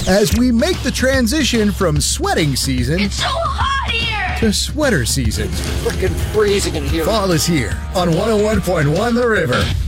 as we make the transition from sweating season It's so hot here! to sweater season. Freaking freezing in here. Fall is here on 101.1 The River.